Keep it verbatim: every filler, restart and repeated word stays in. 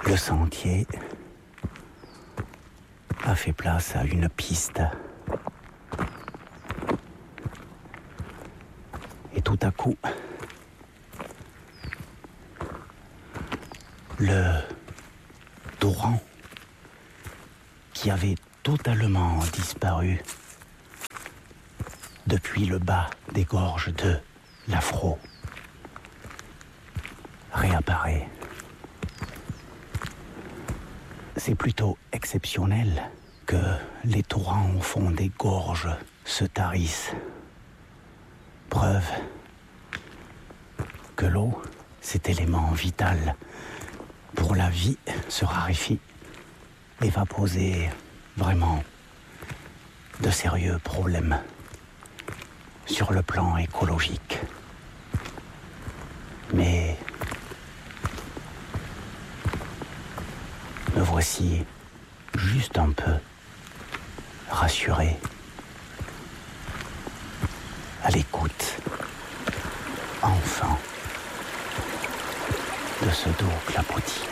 Le sentier a fait place à une piste. Et tout à coup, le torrent qui avait totalement disparu depuis le bas des gorges de l'Afro réapparaît. C'est plutôt exceptionnel que les torrents au fond des gorges se tarissent. Preuve que l'eau, cet élément vital pour la vie, se raréfie et va poser vraiment de sérieux problèmes sur le plan écologique. Mais me voici juste un peu rassuré, à l'écoute, enfin, de ce doux clapotis.